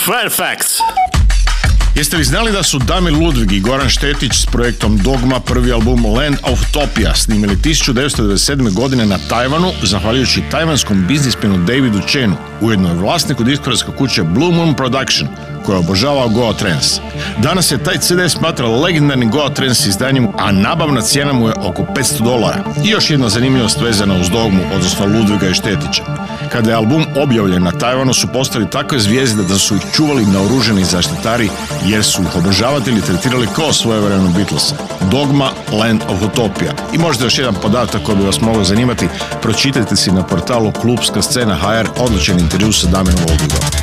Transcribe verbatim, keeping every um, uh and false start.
Fire Facts. Jeste li znali da su Damir Ludvig i Goran Štetić s projektom Dogma prvi album Land of Utopia snimili tisuću devetsto devedeset sedme. godine na Tajvanu, zahvaljujući tajvanskom biznismenu Davidu Chenu, ujedno je vlasniku diskografske kuće Blue Moon Production, koja je obožavao Goa Trance. Danas je taj C D smatra legendarnim Goa Trance izdanjem, a nabavna cijena mu je oko petsto dolara. I još jedna zanimljivost vezana uz Dogmu, odnosno Ludviga i Štetića. Kada je album objavljen na Tajvanu su postali takve zvijezde da su ih čuvali naoružani zaštitari, jer su ih obožavatelji tretirali kao svojevremeno Beatlese. Dogma, Land of Utopia. I možda još jedan podatak koji bi vas mogao zanimati, pročitajte si na portalu klubska scena точка hr odličan intervju sa Damirom Ludvigom.